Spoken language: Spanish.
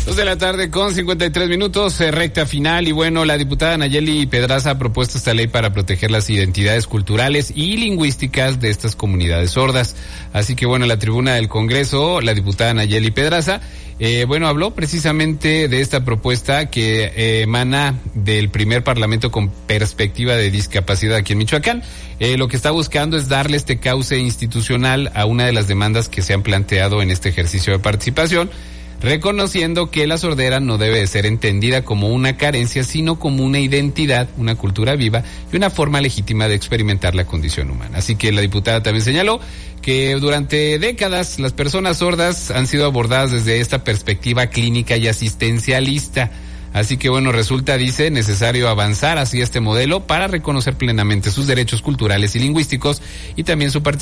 2:53 recta final. Y bueno, la diputada Nayeli Pedraza ha propuesto esta ley para proteger las identidades culturales y lingüísticas de estas comunidades sordas. Así que bueno, en la tribuna del Congreso, la diputada Nayeli Pedraza, habló precisamente de esta propuesta que emana del primer parlamento con perspectiva de discapacidad aquí en Michoacán. Lo que está buscando es darle este cauce institucional a una de las demandas que se han planteado en este ejercicio de participación, reconociendo que la sordera no debe de ser entendida como una carencia, sino como una identidad, una cultura viva y una forma legítima de experimentar la condición humana. Así que la diputada también señaló que durante décadas las personas sordas han sido abordadas desde esta perspectiva clínica y asistencialista. Así que bueno, resulta, dice, necesario avanzar hacia este modelo para reconocer plenamente sus derechos culturales y lingüísticos y también su participación